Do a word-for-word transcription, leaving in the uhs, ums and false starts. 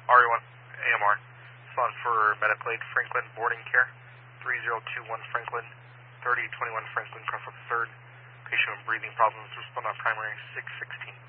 R E one, A M R. Respond for medical aid, Franklin boarding care, three zero two one Franklin, thirty twenty-one Franklin, cross up third. Patient with breathing problems, respond on primary six sixteen.